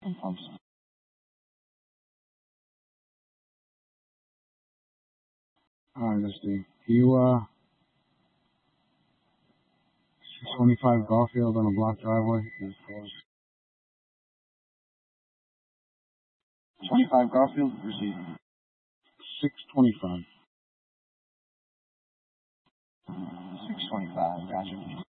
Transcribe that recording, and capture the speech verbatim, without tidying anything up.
some pumps. Alright, let's see. You, uh, six twenty-five Garfield on a block driveway is closed. twenty-five Garfield, receiving. six twenty-five. six twenty-five, gotcha.